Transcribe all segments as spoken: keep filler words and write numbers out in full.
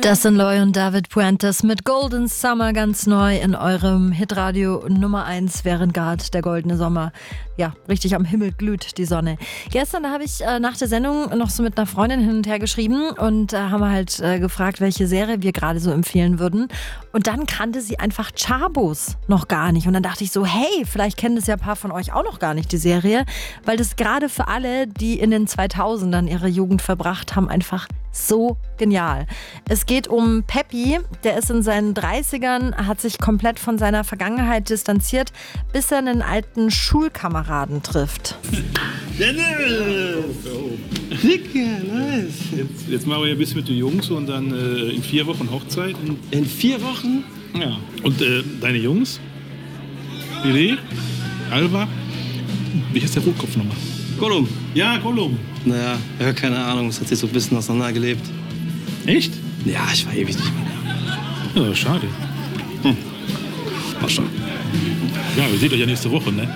Das sind Loy und David Puentes mit Golden Summer ganz neu in eurem Hitradio Nummer eins, während gerade der goldene Sommer ja richtig am Himmel glüht, die Sonne. Gestern habe ich äh, nach der Sendung noch so mit einer Freundin hin und her geschrieben und äh, haben wir halt äh, gefragt, welche Serie wir gerade so empfehlen würden. Und dann kannte sie einfach Chabos noch gar nicht. Und dann dachte ich so, hey, vielleicht kennen das ja ein paar von euch auch noch gar nicht, die Serie, weil das gerade für alle, die in den zweitausendern ihre Jugend verbracht haben, einfach so genial. Es geht um Peppy, der ist in seinen dreißigern, hat sich komplett von seiner Vergangenheit distanziert, bis er einen alten Schulkameraden trifft. Dennis! Dicker, nice. Jetzt, jetzt machen wir ein bisschen mit den Jungs und dann äh, in vier Wochen Hochzeit. Und in vier Wochen? Ja. Und äh, deine Jungs? Billy? Alba? Wie heißt der Rotkopf nochmal? Gollum. Ja, Gollum. Naja, ja, keine Ahnung, es hat sich so ein bisschen auseinandergelebt. Echt? Ja, ich war ewig nicht mehr da. Ja, schade. Hm. War schon. Ja, ihr seht euch ja nächste Woche, ne?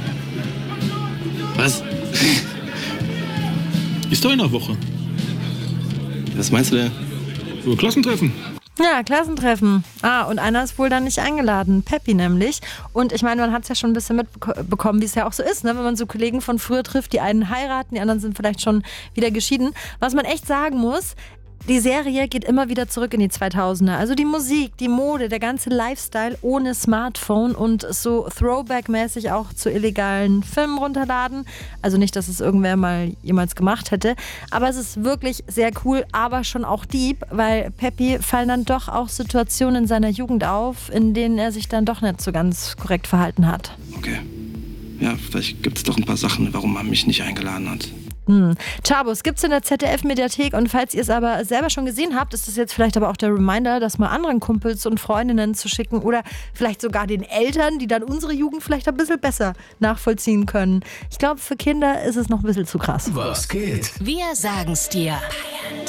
Was? Ist doch in der Woche. Was meinst du denn? Über Klassentreffen. Ja, Klassentreffen. Ah, und einer ist wohl dann nicht eingeladen. Peppy nämlich. Und ich meine, man hat es ja schon ein bisschen mitbekommen, wie es ja auch so ist, ne? Wenn man so Kollegen von früher trifft, die einen heiraten, die anderen sind vielleicht schon wieder geschieden. Was man echt sagen muss, die Serie geht immer wieder zurück in die zweitausender. Also die Musik, die Mode, der ganze Lifestyle ohne Smartphone und so Throwback-mäßig auch zu illegalen Filmen runterladen. Also nicht, dass es irgendwer mal jemals gemacht hätte. Aber es ist wirklich sehr cool, aber schon auch deep, weil Peppy fallen dann doch auch Situationen in seiner Jugend auf, in denen er sich dann doch nicht so ganz korrekt verhalten hat. Okay. Ja, vielleicht gibt es doch ein paar Sachen, warum man mich nicht eingeladen hat. Hm. Chabos gibt's in der Z D F-Mediathek und falls ihr es aber selber schon gesehen habt, ist das jetzt vielleicht aber auch der Reminder, das mal anderen Kumpels und Freundinnen zu schicken oder vielleicht sogar den Eltern, die dann unsere Jugend vielleicht ein bisschen besser nachvollziehen können. Ich glaube, für Kinder ist es noch ein bisschen zu krass. Was geht? Wir sagen's dir.